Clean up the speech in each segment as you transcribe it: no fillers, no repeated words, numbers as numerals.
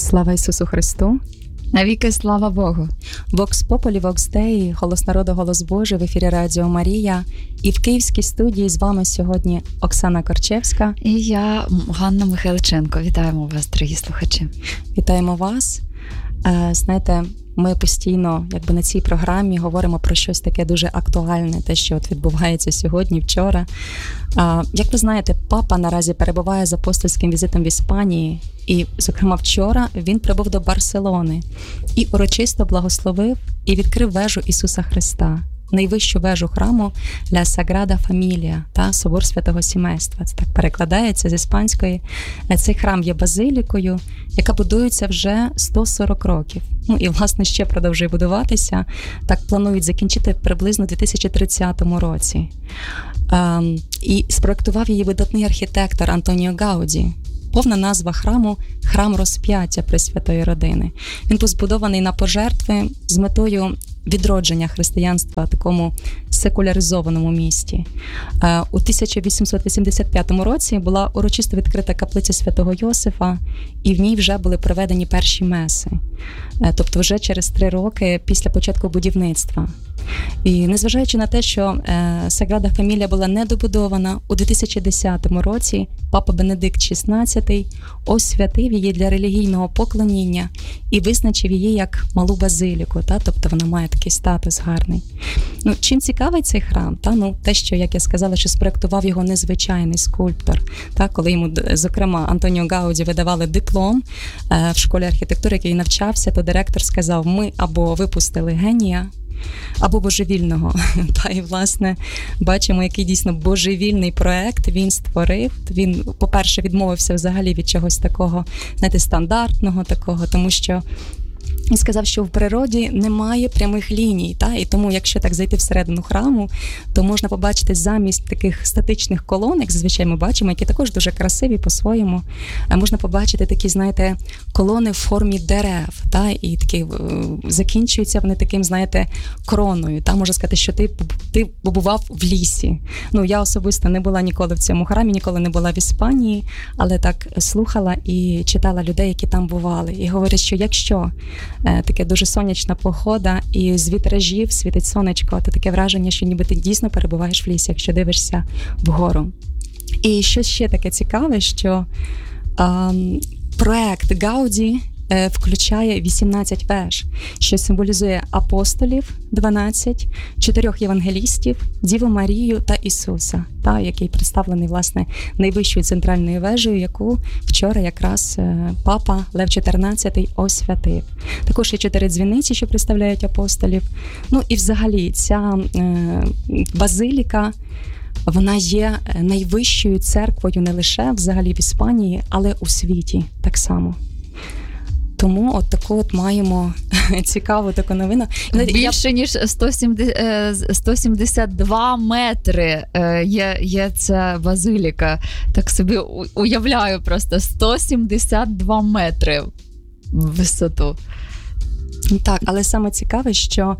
Слава Ісусу Христу! Навіки слава Богу! Vox Populi, Vox Dei, Голос народу, Голос Божий, в ефірі Радіо Марія. І в київській студії з вами сьогодні Оксана Корчевська. І я, Ганна Михайличенко. Вітаємо вас, дорогі слухачі. Вітаємо вас. Знаєте, ми постійно на цій програмі говоримо про щось таке дуже актуальне, те, що відбувається сьогодні, вчора. Як ви знаєте, папа наразі перебуває з апостольським візитом в Іспанії, і, зокрема, вчора він прибув до Барселони і урочисто благословив і відкрив вежу Ісуса Христа, найвищу вежу храму Ля Саграда Фамілія, собор Святого Сімейства. Це так перекладається з іспанської. Цей храм є базилікою, яка будується вже 140 років. І, власне, ще продовжує будуватися. Так планують закінчити приблизно у 2030 році. І спроектував її видатний архітектор Антоніо Гауді. Повна назва храму – Храм Розп'яття Пресвятої Родини. Він був збудований на пожертви з метою відродження християнства в такому секуляризованому місті. У 1885 році була урочисто відкрита каплиця Святого Йосифа, і в ній вже були проведені перші меси. Тобто вже через 3 роки після початку будівництва. І незважаючи на те, що Саграда Фамілія була недобудована, у 2010 році папа Бенедикт XVI освятив її для релігійного поклоніння і визначив її як малу базиліку, тобто вона має такий статус гарний. Чим цікавий цей храм? Те, що, як я сказала, що спроектував його незвичайний скульптор. Коли йому, зокрема, Антоніо Гауді видавали диплом в школі архітектури, який навчався, то директор сказав: ми або випустили генія, або божевільного. І, власне, бачимо, який дійсно божевільний проект він створив. Він, по-перше, відмовився взагалі від чогось такого, стандартного такого, тому що він сказав, що в природі немає прямих ліній, і тому, якщо так зайти всередину храму, то можна побачити замість таких статичних колон, як зазвичай ми бачимо, які також дуже красиві по-своєму, можна побачити такі, колони в формі дерев, і такі закінчуються вони таким, кроною. Можна сказати, що ти побував в лісі. Я особисто не була ніколи в цьому храмі, ніколи не була в Іспанії, але так слухала і читала людей, які там бували. І говорять, що якщо таке дуже сонячна погода, і з вітражів світить сонечко, то таке враження, що ніби ти дійсно перебуваєш в лісі, якщо дивишся вгору. І що ще таке цікаве, що проект Гауді включає 18 веж, що символізує апостолів 12, 4 євангелістів, Діву Марію та Ісуса, який представлений, власне, найвищою центральною вежею, яку вчора якраз папа Лев XIV освятив. Також є 4 дзвіниці, що представляють апостолів. І взагалі ця базиліка, вона є найвищою церквою не лише взагалі в Іспанії, але у світі так само. Тому таку маємо цікаву таку новину. Більше ніж 172 метри є ця базиліка. Так собі уявляю просто 172 метри в висоту. Так, але саме цікаве, що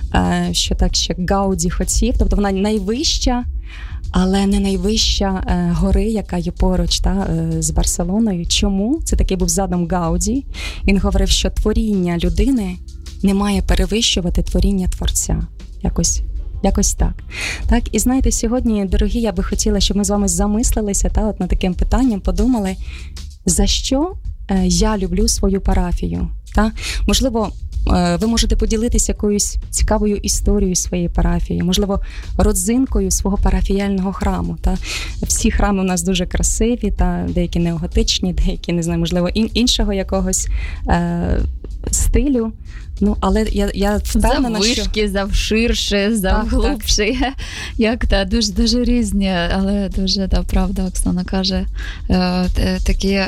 Гауді хотів, тобто вона найвища, але не найвища гори, яка є поруч з Барселоною. Чому? Це такий був задум Гауді. Він говорив, що творіння людини не має перевищувати творіння Творця. Якось так. І знаєте, сьогодні, дорогі, я би хотіла, щоб ми з вами замислилися над таким питанням, подумали, за що я люблю свою парафію. Можливо, ви можете поділитися якоюсь цікавою історією своєї парафії, можливо, родзинкою свого парафіяльного храму. Всі храми у нас дуже красиві, деякі неоготичні, деякі, не знаю, можливо, іншого якогось стилю. Але я впевнена, що... Заввишки, завширше, завглубше. Дуже різні, але дуже, правда, Оксана каже, такі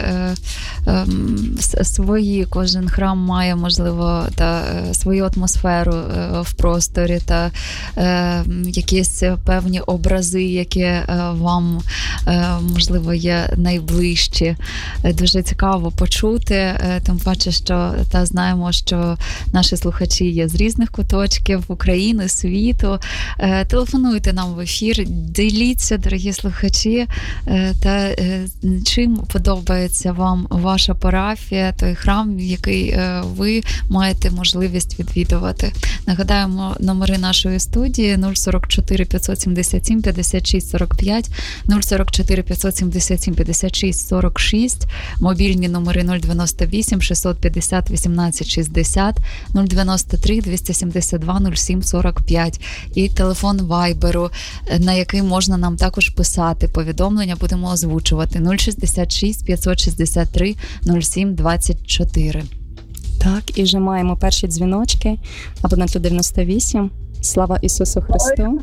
свої, кожен храм має, можливо, свою атмосферу в просторі та якісь певні образи, які вам, можливо, є найближчі. Дуже цікаво почути, тим паче, що, знаємо, знаємо, що наші слухачі є з різних куточків України, світу. Телефонуйте нам в ефір, діліться, дорогі слухачі, та чим подобається вам ваша парафія, той храм, який ви маєте можливість відвідувати. Нагадаємо, номери нашої студії 044 577 56 45, 044 577 56 46, мобільні номери 098 650 18 60, 093 272 07 45 і телефон Вайберу, на який можна нам також писати повідомлення, будемо озвучувати 066 563 07 24. Так, і вже маємо перші дзвіночки, абоненту 98. Слава Ісусу Христу!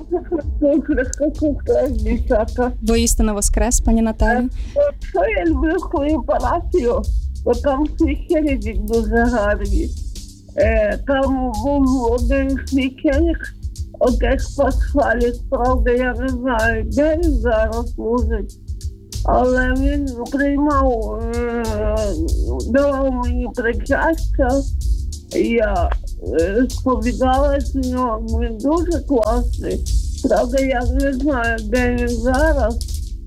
Воістину воскрес, пані Наталі. Що я люблю свою парафію, бо там священники дуже гарні. Там був один священник, отець Пасхалік, правда, я не знаю, де він зараз служить. Але він приймав, давав мені причастя, я сповідалась з нього, він дуже класний. Правда, я не знаю, де він зараз.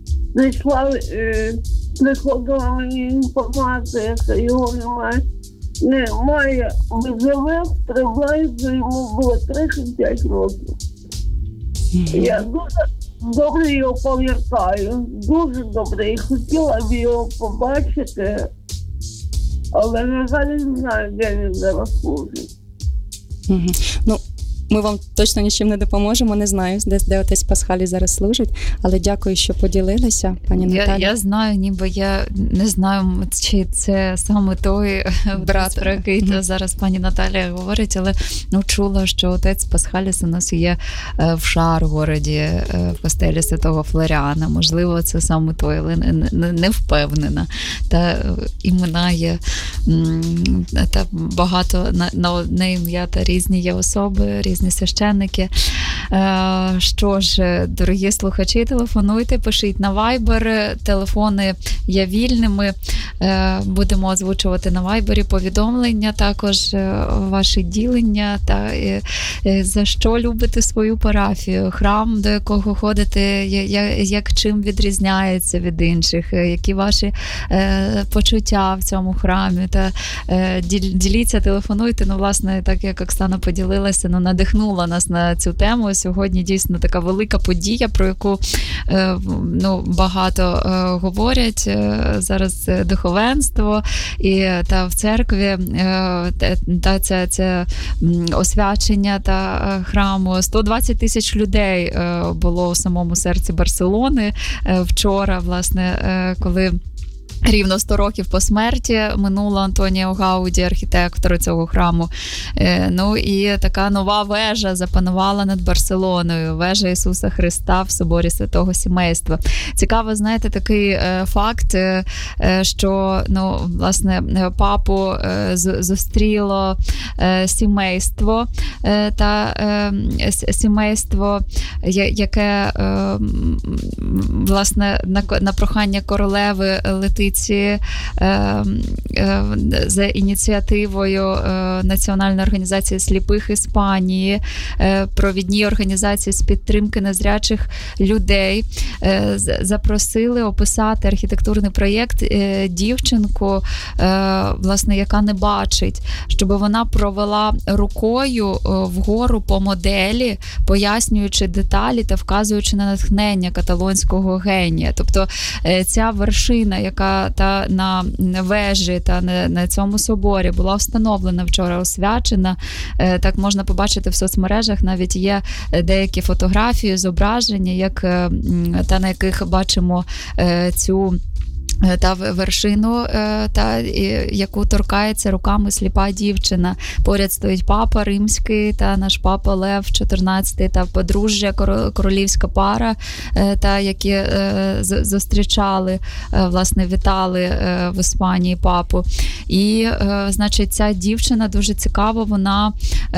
Приходила мені інформація, що його немає. Немає, живе, приблизно йому було 35 років. Я дуже добре його пам'ятаю, дуже добре. І хотіла б його побачити, але, на жаль, не знаю, де він зараз служить. Ну, ми вам точно нічим не допоможемо, не знаю, де отець Пасхалій зараз служить, але дякую, що поділилися, пані Наталі. Я знаю, ніби я не знаю, чи це саме той брат, про який зараз пані Наталія говорить, але чула, що отець Пасхаліс у нас є в Шаргороді, в костелі Святого Флоріана. Можливо, це саме той, але не впевнена. Та імена є, та багато на одне ім'я, та різні є особи, різні священники. Що ж, дорогі слухачі, телефонуйте, пишіть на Viber, телефони є вільними, будемо озвучувати на Viber повідомлення, також ваші ділення, та за що любите свою парафію, храм, до якого ходите, як чим відрізняється від інших, які ваші почуття в цьому храмі, та діліться, телефонуйте, власне, так як Оксана поділилася, надихнула нас на цю тему. Сьогодні дійсно така велика подія, про яку багато говорять зараз духовенство і та в церкві, та це освячення та храму. 120 тисяч людей було у самому серці Барселони вчора, власне, коли рівно 100 років по смерті минуло Антоніо Гауді, архітектора цього храму. І така нова вежа запанувала над Барселоною. Вежа Ісуса Христа в соборі Святого Сімейства. Цікаво, знаєте, такий факт, що, власне, папу зустріло сімейство, сімейство, яке, власне, на прохання королеви Летиції за ініціативою Національної організації сліпих Іспанії, провідній організації з підтримки незрячих людей, запросили описати архітектурний проєкт дівчинку, власне, яка не бачить, щоб вона провела рукою вгору по моделі, пояснюючи деталі та вказуючи на натхнення каталонського генія. Тобто ця вершина, яка та на вежі та на цьому соборі була встановлена вчора, освячена. Так можна побачити в соцмережах, навіть є деякі фотографії, зображення, на яких бачимо цю та вершину, яку торкається руками сліпа дівчина. Поряд стоїть папа римський та наш папа Лев XIV та подружжя, королівська пара, які зустрічали, власне, вітали в Іспанії папу. І, значить, ця дівчина дуже цікаво, вона,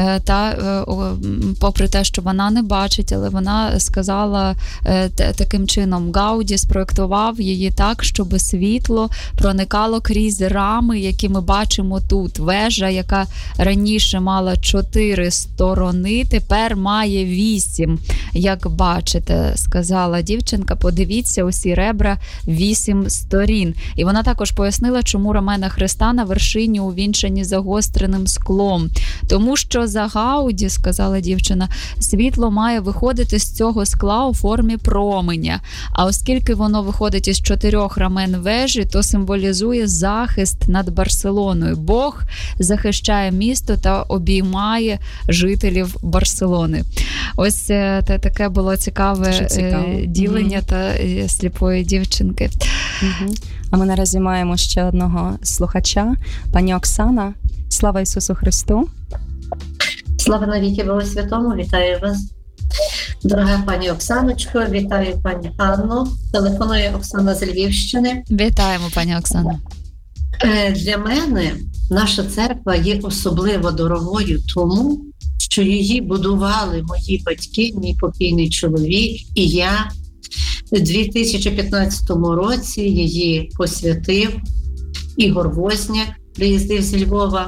попри те, що вона не бачить, але вона сказала таким чином: Гауді спроєктував її так, щоб світло проникало крізь рами, які ми бачимо тут. Вежа, яка раніше мала 4 сторони, тепер має 8, як бачите, сказала дівчинка. Подивіться, усі ребра 8 сторін. І вона також пояснила, чому рамена Христа на вершині увінчані загостреним склом. Тому що за Гауді, сказала дівчина, світло має виходити з цього скла у формі променя. А оскільки воно виходить із 4 рамен вежі, то символізує захист над Барселоною. Бог захищає місто та обіймає жителів Барселони. Ось таке було цікаве ділення та сліпої дівчинки. А ми наразі маємо ще одного слухача, пані Оксана. Слава Ісусу Христу! Слава навіки Богу Святому, вітаю вас. Дорога пані Оксаночко, вітаю пані Анну. Телефонує Оксана з Львівщини. Вітаємо, пані Оксано. Для мене наша церква є особливо дорогою тому, що її будували мої батьки, мій покійний чоловік і я. У 2015 році її посвятив Ігор Возняк, приїздив з Львова.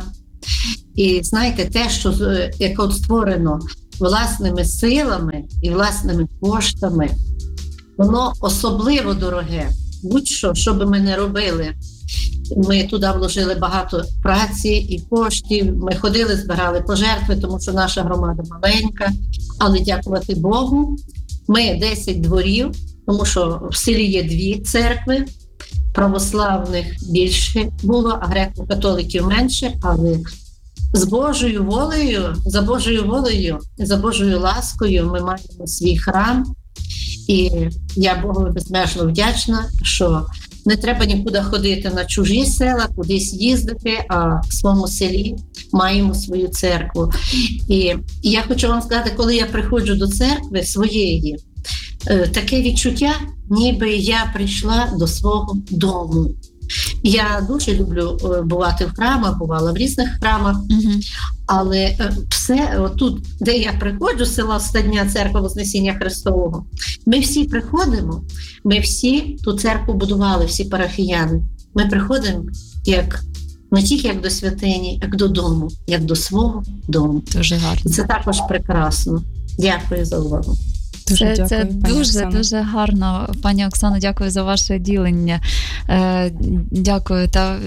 І знаєте, те, що яке створено власними силами і власними коштами, воно особливо дороге. Будь-що, що би ми не робили, ми туди вложили багато праці і коштів, ми ходили, збирали пожертви, тому що наша громада маленька, але дякувати Богу, ми 10 дворів, тому що в селі є 2 церкви, православних більше було, а греко-католиків менше, але з Божою волею, за Божою волею, за Божою ласкою ми маємо свій храм. І я Богу безмежно вдячна, що не треба нікуди ходити на чужі села, кудись їздити, а в своєму селі маємо свою церкву. І я хочу вам сказати, коли я приходжу до церкви своєї, таке відчуття, ніби я прийшла до свого дому. Я дуже люблю бувати в храмах, бувала в різних храмах, але все тут, де я приходжу, села Стадня, церква Вознесіння Христового, ми всі приходимо, ми всі ту церкву будували, всі парафіяни. Ми приходимо як не тільки як до святині, як додому, як до свого дому. Дуже гарно. І це також прекрасно. Дякую за увагу. Це дуже гарно, пані Оксано, дякую за ваше ділення. Дякую. Та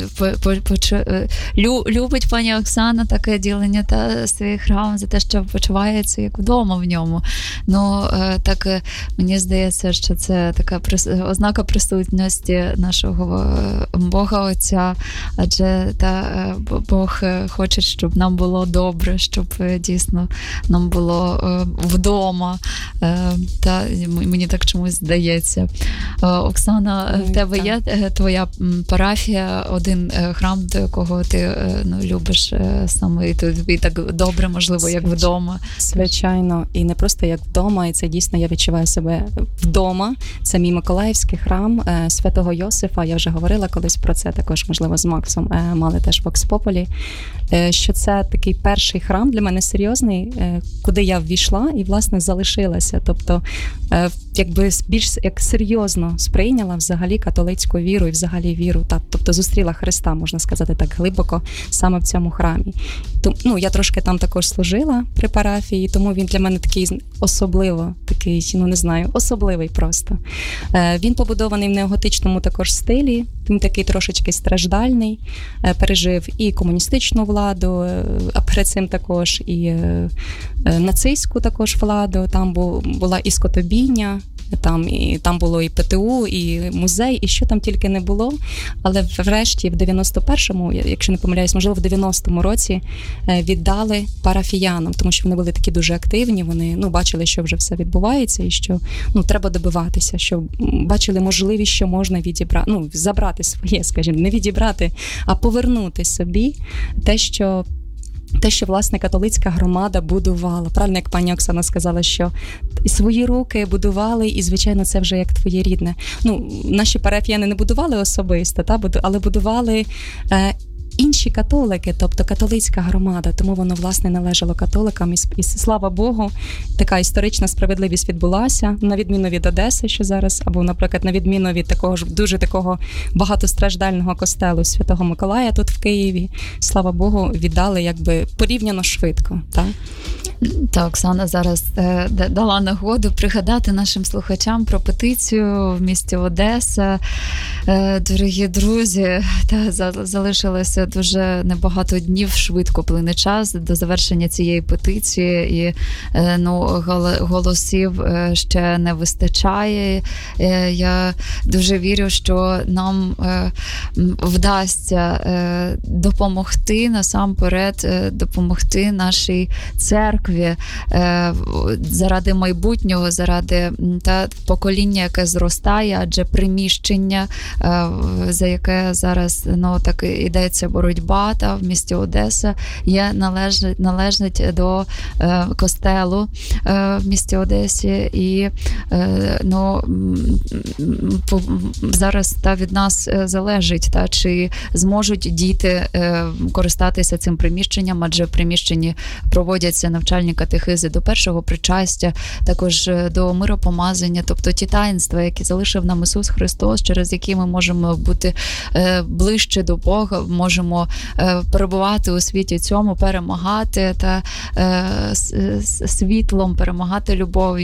любить пані Оксана таке ділення та свій храм за те, що почувається як вдома в ньому. Ну, так мені здається, що це така ознака присутності нашого Бога Отця, адже Бог хоче, щоб нам було добре, щоб дійсно нам було вдома. Та мені так чомусь здається. Оксана, в тебе є твоя парафія, один храм, до якого ти любиш саме, і тобі так добре, можливо, як вдома? Звичайно, і не просто як вдома, і це дійсно я відчуваю себе вдома. Це мій Миколаївський храм Святого Йосифа. Я вже говорила колись про це, також, можливо, з Максом мали теж в Окспополі, що це такий перший храм для мене серйозний, куди я ввійшла і, власне, залишилася. Тобто, якби більш як серйозно сприйняла взагалі католицьку віру і взагалі віру, тобто зустріла Христа, можна сказати так, глибоко саме в цьому храмі. Я трошки там також служила при парафії, тому він для мене такий особливий просто. Він побудований в неоготичному також стилі, він такий трошечки страждальний, пережив і комуністичну владу, а перед цим також і нацистську також владу, там була і скотобійня, там було і ПТУ, і музей, і що там тільки не було. Але врешті в 91-му, якщо не помиляюсь, можливо, в 90-му році віддали парафіянам, тому що вони були такі дуже активні, вони бачили, що вже все відбувається і що треба добиватися, що бачили можливість, що можна забрати своє, скажімо, не відібрати, а повернути собі те, що, власне, католицька громада будувала. Правильно, як пані Оксана сказала, що свої руки будували, і, звичайно, це вже як твоє рідне. Наші парафіяни не будували особисто, але будували інші католики, тобто католицька громада, тому воно, власне, належало католикам. І слава Богу, така історична справедливість відбулася, на відміну від Одеси, що зараз, або, наприклад, на відміну від такого ж дуже такого багатостраждального костелу Святого Миколая тут в Києві. Слава Богу, віддали якби порівняно швидко. Так? Та Оксана зараз дала нагоду пригадати нашим слухачам про петицію в місті Одеса. Дорогі друзі, залишилося дуже небагато днів, швидко плине час до завершення цієї петиції, і голосів ще не вистачає. Я дуже вірю, що нам вдасться допомогти, насамперед допомогти нашій церкві заради майбутнього, заради покоління, яке зростає, адже приміщення, за яке зараз так йдеться боротьба в місті Одеса, належить до костелу в місті Одесі, і зараз від нас залежить, чи зможуть діти користатися цим приміщенням, адже в приміщенні проводяться навчальні катехизи до першого причастя, також до миропомазання, тобто ті таїнства, які залишив нам Ісус Христос, через які ми можемо бути ближче до Бога, можемо перебувати у світі цьому, перемагати та світлом, перемагати любов'ю.